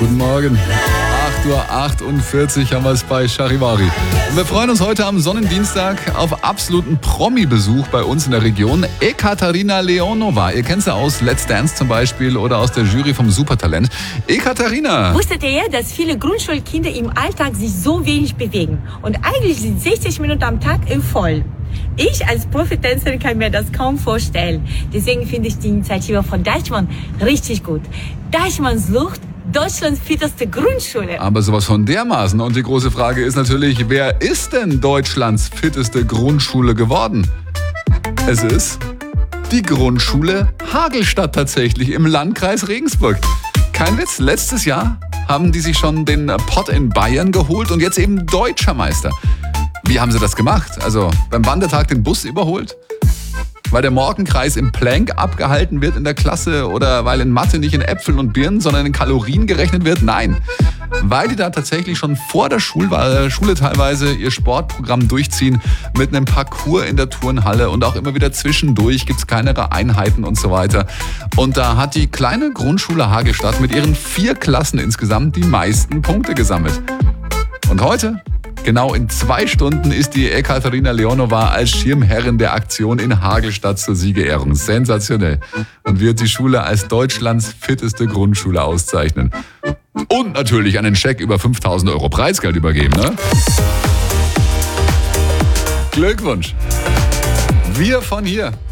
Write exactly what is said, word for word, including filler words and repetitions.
Guten Morgen. acht Uhr achtundvierzig haben wir es bei Charivari. Und wir freuen uns heute am Sonnendienstag auf absoluten Promi-Besuch bei uns in der Region. Ekaterina Leonova. Ihr kennt sie aus Let's Dance zum Beispiel oder aus der Jury vom Supertalent. Ekaterina. Wusstet ihr, dass viele Grundschulkinder im Alltag sich so wenig bewegen? Und eigentlich sind sechzig Minuten am Tag im Voll. Ich als Profitänzerin kann mir das kaum vorstellen. Deswegen finde ich die Initiative von Deichmann richtig gut. Deichmann sucht Deutschlands fitteste Grundschule. Aber sowas von dermaßen. Und die große Frage ist natürlich, wer ist denn Deutschlands fitteste Grundschule geworden? Es ist die Grundschule Hagelstadt tatsächlich im Landkreis Regensburg. Kein Witz, letztes Jahr haben die sich schon den Pott in Bayern geholt und jetzt eben Deutscher Meister. Wie haben sie das gemacht? Also beim Wandertag den Bus überholt? Weil der Morgenkreis im Plank abgehalten wird in der Klasse oder weil in Mathe nicht in Äpfeln und Birnen, sondern in Kalorien gerechnet wird? Nein, weil die da tatsächlich schon vor der Schule, Schule teilweise ihr Sportprogramm durchziehen mit einem Parcours in der Turnhalle und auch immer wieder zwischendurch gibt es kleinere Einheiten und so weiter. Und da hat die kleine Grundschule Hagelstadt mit ihren vier Klassen insgesamt die meisten Punkte gesammelt. Und heute? Genau in zwei Stunden ist die Ekaterina Leonova als Schirmherrin der Aktion in Hagelstadt zur Siegerehrung. Sensationell. Und wird die Schule als Deutschlands fitteste Grundschule auszeichnen. Und natürlich einen Scheck über fünftausend Euro Preisgeld übergeben, ne? Glückwunsch. Wir von hier.